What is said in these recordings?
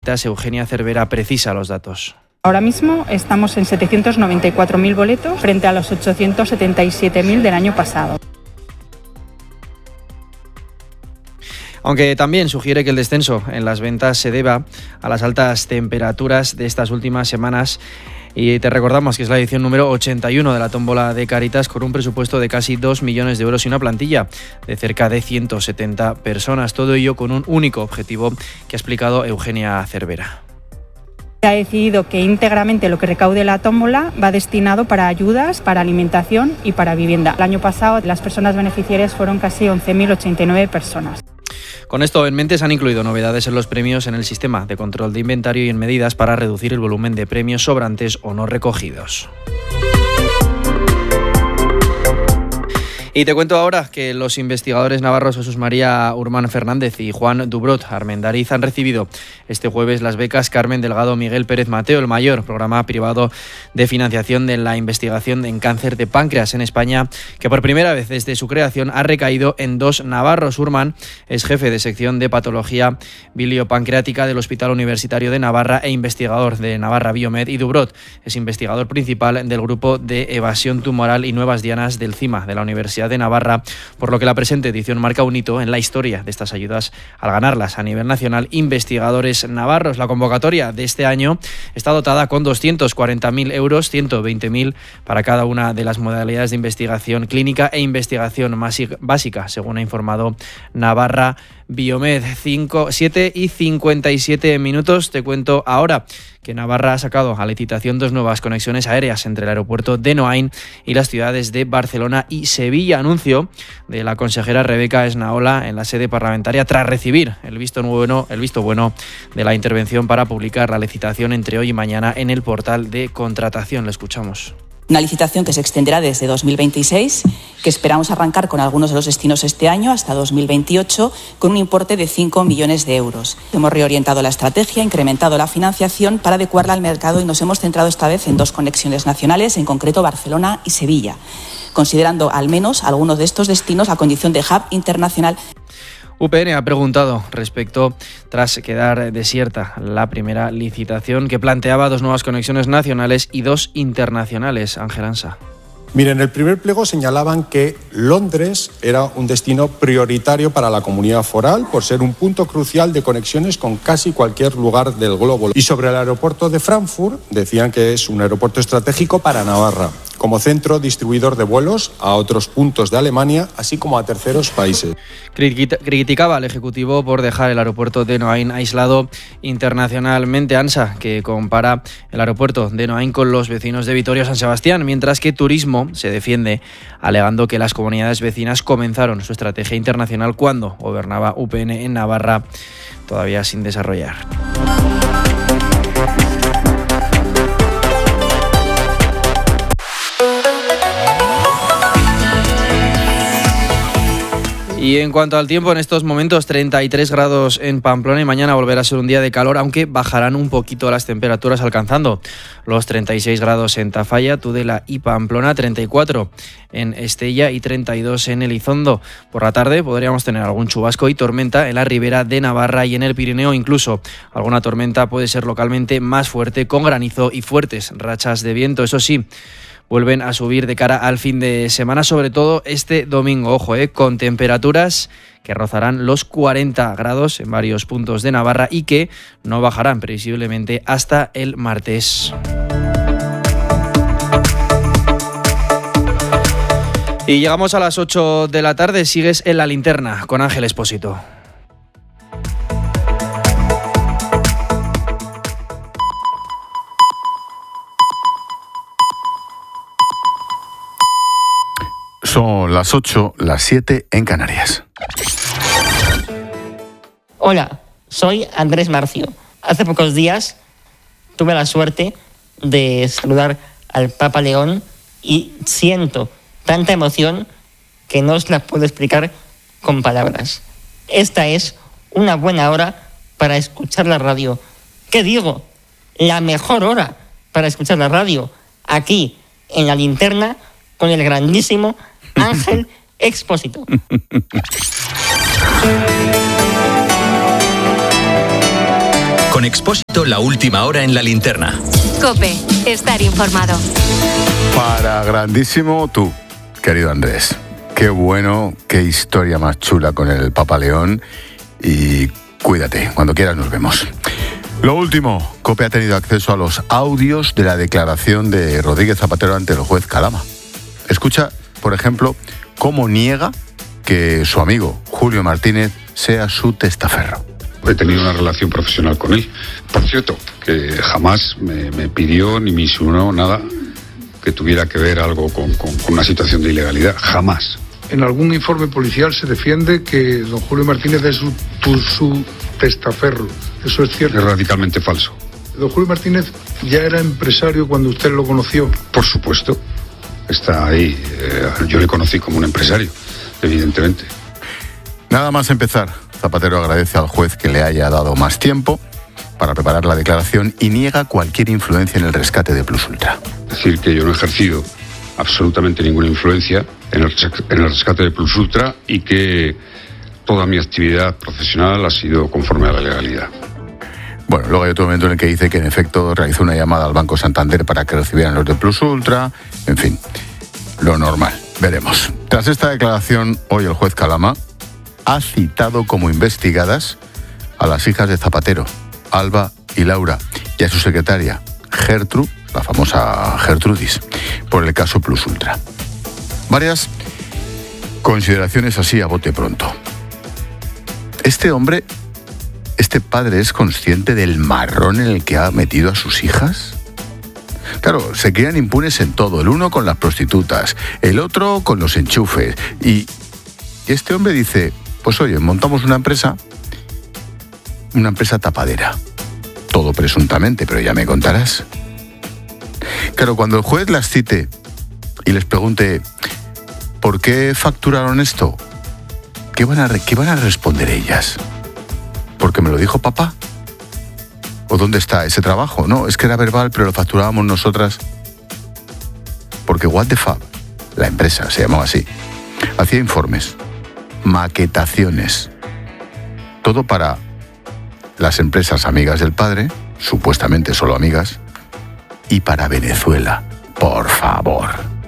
Eugenia Cervera precisa los datos. Ahora mismo estamos en 794.000 boletos frente a los 877.000 del año pasado. Aunque también sugiere que el descenso en las ventas se deba a las altas temperaturas de estas últimas semanas. Y te recordamos que es la edición número 81 de la tómbola de Cáritas, con un presupuesto de casi 2 millones de euros y una plantilla de cerca de 170 personas. Todo ello con un único objetivo que ha explicado Eugenia Cervera. Se ha decidido que íntegramente lo que recaude la tómbola va destinado para ayudas, para alimentación y para vivienda. El año pasado las personas beneficiarias fueron casi 11.089 personas. Con esto en mente se han incluido novedades en los premios en el sistema de control de inventario y en medidas para reducir el volumen de premios sobrantes o no recogidos. Y te cuento ahora que los investigadores navarros Jesús María Urmán Fernández y Juan Dubrot Armendariz han recibido este jueves las becas Carmen Delgado Miguel Pérez Mateo, el mayor programa privado de financiación de la investigación en cáncer de páncreas en España, que por primera vez desde su creación ha recaído en 2 navarros. Urmán es jefe de sección de patología biliopancreática del Hospital Universitario de Navarra e investigador de Navarra Biomed, y Dubrot es investigador principal del grupo de evasión tumoral y nuevas dianas del CIMA de la Universidad de Navarra, por lo que la presente edición marca un hito en la historia de estas ayudas al ganarlas a nivel nacional investigadores navarros. La convocatoria de este año está dotada con 240.000 euros, 120.000 para cada una de las modalidades de investigación clínica e investigación básica, según ha informado Navarra Biomed. 7:57 Te cuento ahora que Navarra ha sacado a licitación 2 nuevas conexiones aéreas entre el aeropuerto de Noain y las ciudades de Barcelona y Sevilla. Anuncio de la consejera Rebeca Esnaola en la sede parlamentaria tras recibir el visto bueno de la intervención para publicar la licitación entre hoy y mañana en el portal de contratación. Le escuchamos. Una licitación que se extenderá desde 2026, que esperamos arrancar con algunos de los destinos este año hasta 2028, con un importe de 5 millones de euros. Hemos reorientado la estrategia, incrementado la financiación para adecuarla al mercado y nos hemos centrado esta vez en 2 conexiones nacionales, en concreto Barcelona y Sevilla, considerando al menos algunos de estos destinos a condición de hub internacional. UPN ha preguntado respecto, tras quedar desierta la primera licitación, que planteaba 2 nuevas conexiones nacionales y 2 internacionales. Ángel Ansa. Miren, en el primer pliego señalaban que Londres era un destino prioritario para la comunidad foral por ser un punto crucial de conexiones con casi cualquier lugar del globo. Y sobre el aeropuerto de Frankfurt decían que es un aeropuerto estratégico para Navarra, como centro distribuidor de vuelos a otros puntos de Alemania, así como a terceros países. Criticaba al Ejecutivo por dejar el aeropuerto de Noain aislado internacionalmente. ANSA, que compara el aeropuerto de Noain con los vecinos de Vitoria-San Sebastián, mientras que Turismo se defiende alegando que las comunidades vecinas comenzaron su estrategia internacional cuando gobernaba UPN en Navarra, todavía sin desarrollar. Y en cuanto al tiempo, en estos momentos 33 grados en Pamplona y mañana volverá a ser un día de calor, aunque bajarán un poquito las temperaturas alcanzando los 36 grados en Tafalla, Tudela y Pamplona, 34 en Estella y 32 en Elizondo. Por la tarde podríamos tener algún chubasco y tormenta en la ribera de Navarra y en el Pirineo, incluso alguna tormenta puede ser localmente más fuerte con granizo y fuertes rachas de viento. Eso sí, vuelven a subir de cara al fin de semana, sobre todo este domingo, con temperaturas que rozarán los 40 grados en varios puntos de Navarra y que no bajarán previsiblemente hasta el martes. Y llegamos a las 8 de la tarde, sigues en La Linterna con Ángel Expósito. Son las 8, las 7 en Canarias. Hola, soy Andrés Marcio. Hace pocos días tuve la suerte de saludar al Papa León y siento tanta emoción que no os la puedo explicar con palabras. Esta es una buena hora para escuchar la radio. ¿Qué digo? La mejor hora para escuchar la radio, aquí en La Linterna, con el grandísimo Ángel Expósito. Con Expósito, la última hora en la linterna. COPE, estar informado. Para grandísimo tú, querido Andrés. Qué bueno, qué historia más chula con el Papa León. Y cuídate, cuando quieras nos vemos. Lo último, COPE ha tenido acceso a los audios de la declaración de Rodríguez Zapatero ante el juez Calama. Escucha, por ejemplo, cómo niega que su amigo Julio Martínez sea su testaferro. He tenido una relación profesional con él. Por cierto, que jamás me pidió ni me insinuó nada que tuviera que ver algo con una situación de ilegalidad. Jamás. En algún informe policial se defiende que don Julio Martínez es su testaferro. ¿Eso es cierto? Es radicalmente falso. ¿Don Julio Martínez ya era empresario cuando usted lo conoció? Por supuesto. Está ahí. Yo le conocí como un empresario, evidentemente. Nada más empezar, Zapatero agradece al juez que le haya dado más tiempo para preparar la declaración y niega cualquier influencia en el rescate de Plus Ultra. Es decir, que yo no he ejercido absolutamente ninguna influencia en el rescate de Plus Ultra y que toda mi actividad profesional ha sido conforme a la legalidad. Bueno, luego hay otro momento en el que dice que en efecto realizó una llamada al Banco Santander para que recibieran los de Plus Ultra. En fin, lo normal. Veremos. Tras esta declaración, hoy el juez Calama ha citado como investigadas a las hijas de Zapatero, Alba y Laura, y a su secretaria, Gertrude, la famosa Gertrudis, por el caso Plus Ultra. Varias consideraciones así a bote pronto. Este hombre, este padre, ¿es consciente del marrón en el que ha metido a sus hijas? Claro, se quedan impunes en todo, el uno con las prostitutas, el otro con los enchufes, y este hombre dice, pues oye, montamos una empresa tapadera. Todo presuntamente, pero ya me contarás. Claro, cuando el juez las cite y les pregunte ¿por qué facturaron esto? ¿Qué van a responder ellas? ¿Porque me lo dijo papá? ¿O dónde está ese trabajo? No, es que era verbal, pero lo facturábamos nosotras. Porque What the Fab, la empresa, se llamaba así, hacía informes, maquetaciones, todo para las empresas amigas del padre, supuestamente solo amigas, y para Venezuela, por favor.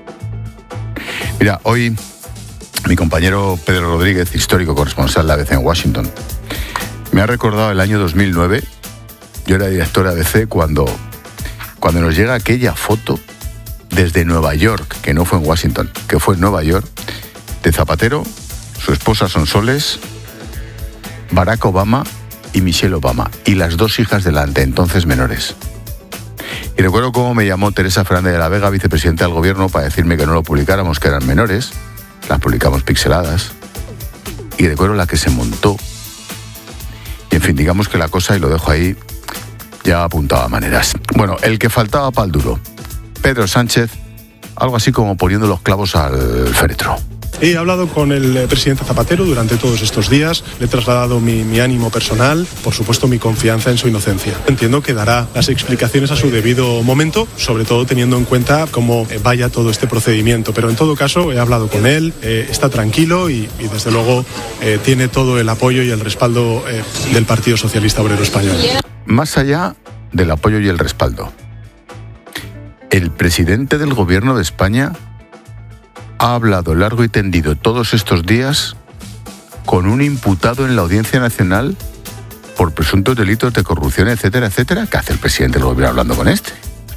Mira, hoy mi compañero Pedro Rodríguez, histórico corresponsal de ABC en Washington, me ha recordado el año 2009. Yo era director de ABC cuando nos llega aquella foto desde Nueva York, que no fue en Washington, que fue en Nueva York, de Zapatero, su esposa Sonsoles, Barack Obama y Michelle Obama, y las dos hijas delante, entonces menores. Y recuerdo cómo me llamó Teresa Fernández de la Vega, vicepresidenta del gobierno, para decirme que no lo publicáramos, que eran menores. Las publicamos pixeladas. Y recuerdo la que se montó. Y en fin, digamos que la cosa, y lo dejo ahí, ya apuntaba maneras. Bueno, el que faltaba pa'l duro, Pedro Sánchez, algo así como poniendo los clavos al féretro. He hablado con el presidente Zapatero durante todos estos días, le he trasladado mi ánimo personal, por supuesto mi confianza en su inocencia. Entiendo que dará las explicaciones a su debido momento, sobre todo teniendo en cuenta cómo vaya todo este procedimiento. Pero en todo caso he hablado con él, está tranquilo y desde luego tiene todo el apoyo y el respaldo del Partido Socialista Obrero Español. Más allá del apoyo y el respaldo, el presidente del Gobierno de España ha hablado largo y tendido todos estos días con un imputado en la Audiencia Nacional por presuntos delitos de corrupción, etcétera, etcétera. ¿Qué hace el presidente del gobierno hablando con este?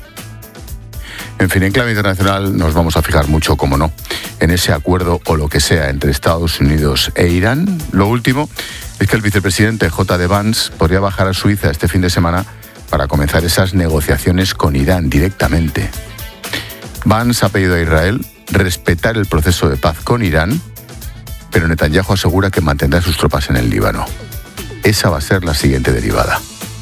En fin, en clave internacional nos vamos a fijar mucho, como no, en ese acuerdo o lo que sea entre Estados Unidos e Irán. Lo último es que el vicepresidente J.D. Vance podría bajar a Suiza este fin de semana para comenzar esas negociaciones con Irán directamente. Vance ha pedido a Israel respetar el proceso de paz con Irán, pero Netanyahu asegura que mantendrá sus tropas en el Líbano. Esa va a ser la siguiente derivada.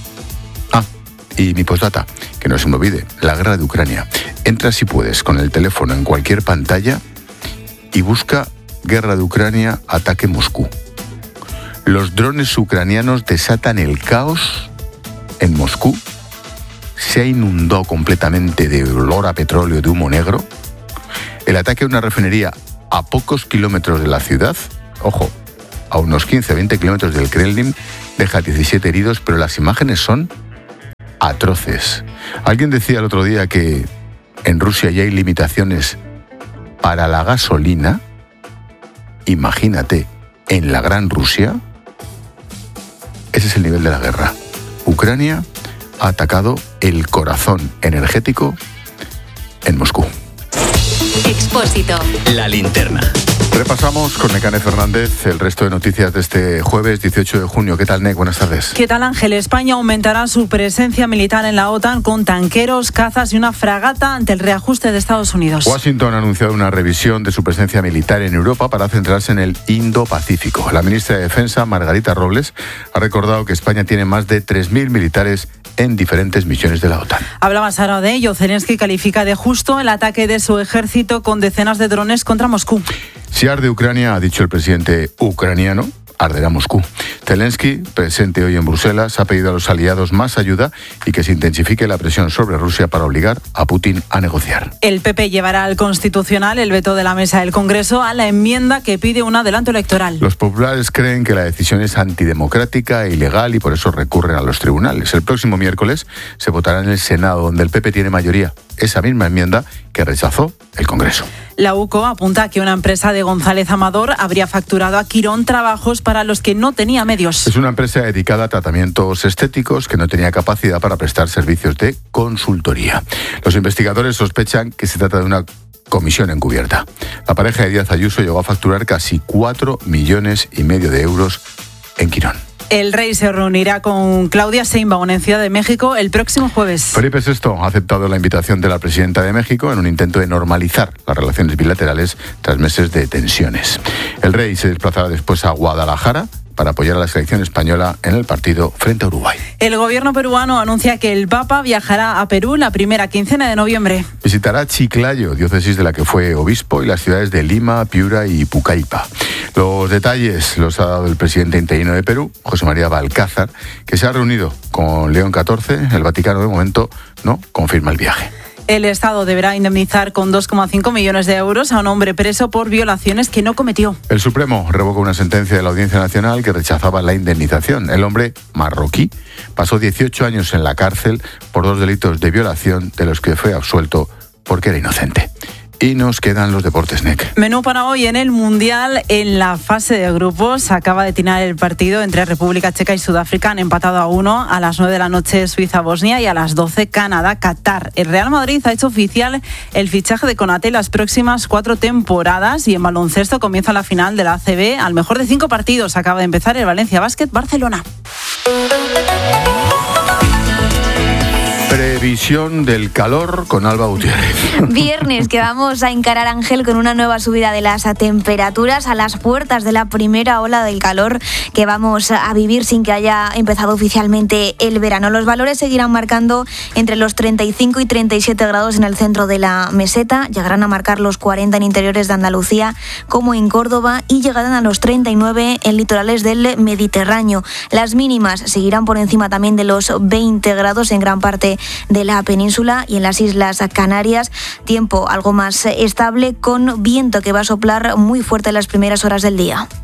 Y mi postdata, que no se me olvide, la guerra de Ucrania. Entra si puedes con el teléfono en cualquier pantalla y busca guerra de Ucrania, ataque Moscú. Los drones ucranianos desatan el caos en Moscú. Se ha inundado completamente de olor a petróleo, de humo negro. El ataque a una refinería a pocos kilómetros de la ciudad, ojo, a unos 15-20 kilómetros del Kremlin, deja 17 heridos, pero las imágenes son atroces. Alguien decía el otro día que en Rusia ya hay limitaciones para la gasolina. Imagínate, en la Gran Rusia. Ese es el nivel de la guerra. Ucrania ha atacado el corazón energético en Moscú. Expósito. La linterna. Repasamos con Nekane Fernández el resto de noticias de este jueves 18 de junio. ¿Qué tal, Nek? Buenas tardes. ¿Qué tal, Ángel? España aumentará su presencia militar en la OTAN con tanqueros, cazas y una fragata ante el reajuste de Estados Unidos. Washington ha anunciado una revisión de su presencia militar en Europa para centrarse en el Indo-Pacífico. La ministra de Defensa, Margarita Robles, ha recordado que España tiene más de 3.000 militares en diferentes misiones de la OTAN. Hablaba Sara de ello. Zelensky califica de justo el ataque de su ejército con decenas de drones contra Moscú. Si arde Ucrania, ha dicho el presidente ucraniano, arderá Moscú. Zelensky, presente hoy en Bruselas, ha pedido a los aliados más ayuda y que se intensifique la presión sobre Rusia para obligar a Putin a negociar. El PP llevará al Constitucional el veto de la mesa del Congreso a la enmienda que pide un adelanto electoral. Los populares creen que la decisión es antidemocrática e ilegal y por eso recurren a los tribunales. El próximo miércoles se votará en el Senado, donde el PP tiene mayoría. Esa misma enmienda que rechazó el Congreso. La UCO apunta que una empresa de González Amador habría facturado a Quirón trabajos para los que no tenía medios. Es una empresa dedicada a tratamientos estéticos que no tenía capacidad para prestar servicios de consultoría. Los investigadores sospechan que se trata de una comisión encubierta. La pareja de Díaz Ayuso llegó a facturar casi 4,5 millones de euros en Quirón. El rey se reunirá con Claudia Sheinbaum en Ciudad de México el próximo jueves. Felipe VI ha aceptado la invitación de la presidenta de México en un intento de normalizar las relaciones bilaterales tras meses de tensiones. El rey se desplazará después a Guadalajara para apoyar a la selección española en el partido frente a Uruguay. El gobierno peruano anuncia que el Papa viajará a Perú la primera quincena de noviembre. Visitará Chiclayo, diócesis de la que fue obispo, y las ciudades de Lima, Piura y Pucallpa. Los detalles los ha dado el presidente interino de Perú, José María Balcázar, que se ha reunido con León XIV. El Vaticano de momento no confirma el viaje. El Estado deberá indemnizar con 2,5 millones de euros a un hombre preso por violaciones que no cometió. El Supremo revocó una sentencia de la Audiencia Nacional que rechazaba la indemnización. El hombre marroquí pasó 18 años en la cárcel por 2 delitos de violación de los que fue absuelto porque era inocente. Y nos quedan los deportes, Nek. Menú para hoy en el Mundial. En la fase de grupos acaba de tirar el partido entre República Checa y Sudáfrica. Han empatado a 1. A las 9 de la noche Suiza-Bosnia y a las 12 Canadá-Qatar. El Real Madrid ha hecho oficial el fichaje de Konaté las próximas 4 temporadas y en baloncesto comienza la final de la ACB. Al mejor de 5 partidos acaba de empezar el Valencia Basket Barcelona. Previsión del calor con Alba Gutiérrez. Viernes que vamos a encarar, Ángel, con una nueva subida de las temperaturas a las puertas de la primera ola del calor que vamos a vivir sin que haya empezado oficialmente el verano. Los valores seguirán marcando entre los 35 y 37 grados en el centro de la meseta, llegarán a marcar los 40 en interiores de Andalucía como en Córdoba y llegarán a los 39 en litorales del Mediterráneo. Las mínimas seguirán por encima también de los 20 grados en gran parte de la península y en las Islas Canarias. Tiempo algo más estable con viento que va a soplar muy fuerte en las primeras horas del día.